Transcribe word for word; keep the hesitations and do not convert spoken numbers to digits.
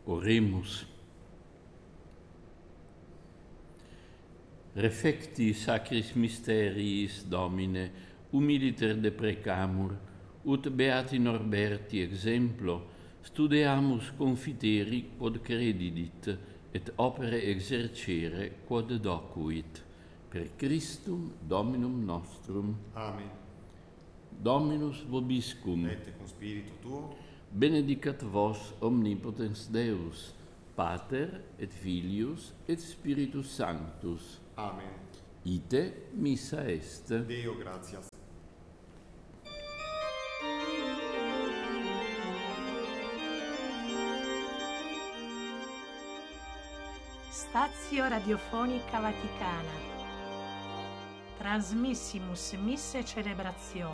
Oremus. Refecti sacris mysteriis, Domine, humiliter deprecamur, ut beati Norberti exemplo, studeamus confiteri quod credidit, et opere exercere quod docuit. Per Christum Dominum nostrum. Amen. Dominus vobiscum. Et cum spiritu tuo. Benedicat vos omnipotens Deus, Pater et Filius et Spiritus Sanctus. Amen. Ite missa est. Deo gratias. Stazio Radiofonica Vaticana. Transmissimus Misse Celebratio